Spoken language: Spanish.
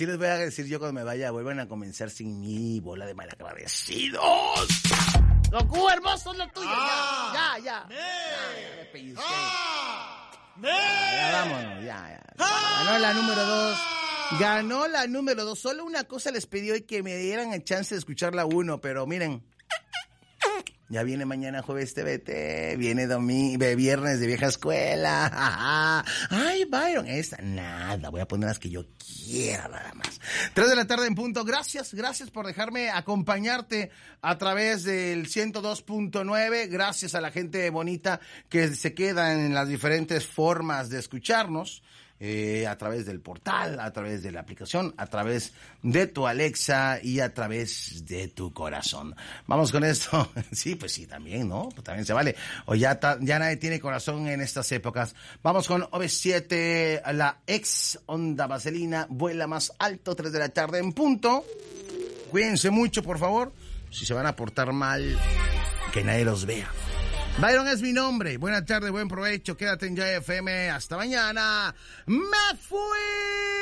Así les voy a decir yo cuando me vaya. Vuelvan a comenzar sin mí, bola de malagradecidos. Goku, hermoso es lo tuyo. Ya. Me pellizqué. Ya, vámonos, ya. Ganó la número 2. Solo una cosa les pedí hoy, que me dieran el chance de escuchar la 1, pero miren. Ya viene mañana jueves TVT, viene viernes de vieja escuela. Ay, Byron, nada, voy a poner las que yo quiera nada más. 3 de la tarde en punto. Gracias por dejarme acompañarte a través del 102.9. Gracias a la gente bonita que se queda en las diferentes formas de escucharnos. A través del portal, a través de la aplicación, a través de tu Alexa y a través de tu corazón. Vamos con esto. Sí, pues sí, también, ¿no? Pues también se vale. O ya nadie tiene corazón en estas épocas. Vamos con OV7, la ex Onda Vaselina, vuela más alto, 3 de la tarde en punto. Cuídense mucho, por favor. Si se van a portar mal, que nadie los vea. Byron es mi nombre. Buena tarde, buen provecho. Quédate en Ya FM. Hasta mañana. ¡Me fui!